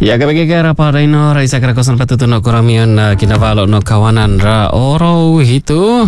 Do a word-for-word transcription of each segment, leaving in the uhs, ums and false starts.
Ya kapag kaya pa rin no, raisa kara kosan patuto no kuramiyon na kinavalo no kawanan ra oro hito.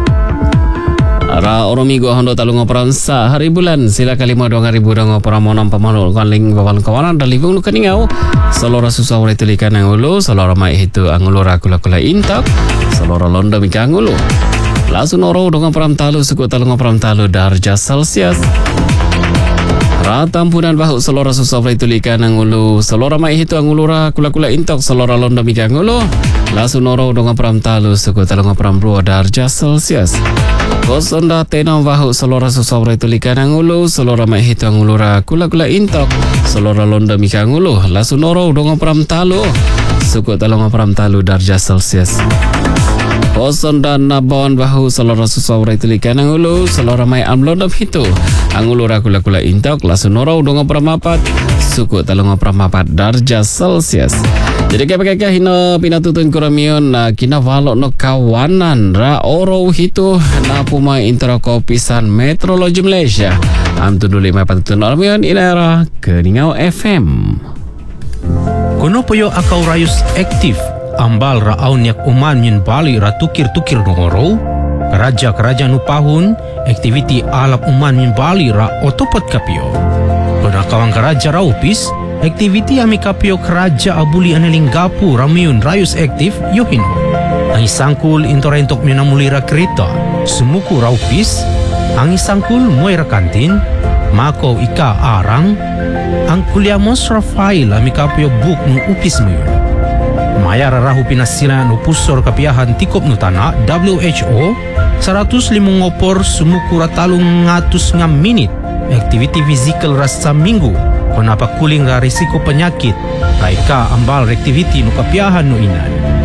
Ra oromigo hondo talungo pransa hari bulan sila kalima dong hari budang pramonam pamalo kaling bawal kawanan dalibung nu kaningau salora susah ore tulikan ang ulo salora mai hito ang ulo ra kula-kula intak salora londo mikang ulo lasun oro dong pram talu suku talungo pram talu darjah Celsius. Ratampunan bahu selora susah tulikan ang ulu selora mai hitu ang ulura kula-kula intok selora londo mikang ulu lasu noro donga pram talu suku talunga pram dua darjah Celsius. Kosonda tenong bahu selora susah tulikan ang ulu selora mai hitu ang ulura kula-kula intok selora londo mikang ulu lasu noro donga pram talu suku talunga pram talu darjah Celsius. Koson dan nabawan bahu selora susah tulikan ang ulu selora mai amlondam hitu ang ulu rakula-kula intok lasu norau donga pramapat suku talunga pramapat darjah Celsius. Jadi kaya hina pinatutun kuramion na kinavalo no kawanan ra oro hitu na pumay intrakopisan Meteorologi Malaysia. Am tuduli may patutun kuramion inera Keningau F M. Kuno puyo akaw rayus aktif ambal raaw niyak uman min bali ra tukir-tukir nongoro keraja-keraja nupahun aktiviti alap uman min bali ra otopot kapio kuna kawang keraja raupis aktiviti ami kapio keraja abuli analinggapu ramiun rayus aktif yohino ang isangkul intorentok minamulira kereta sumuku raupis ang isangkul moira kantin mako ika arang ang kuliamos Rafael ami kapio buk nu upis muyun Maya rarahu pinasilan o pusor kapiyahan tikop no tana W H O seratus lima ngopor sumukura talong ngatus nga minit activity physical rasa minggu kung napakuling nga risiko penyakit kaika ambal activity no kapiyahan no inan.